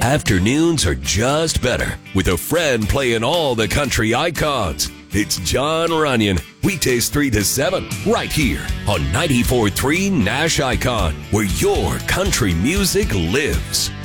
Afternoons are just better with a friend playing all the country icons. It's John Runyon, weekdays 3 to 7, right here on 94.3 Nash Icon, where your country music lives.